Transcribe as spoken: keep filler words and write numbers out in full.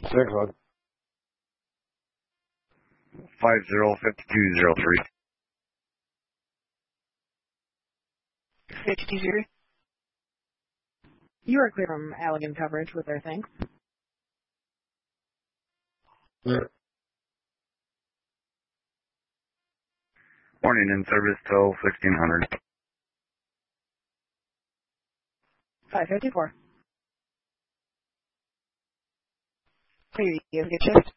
Six one. Five zero fifty two zero three. fifty-two zero. You are clear from Allegan coverage with our thanks. Yeah. Morning in service till sixteen hundred. five fifty-four. Clear, you have a good shift.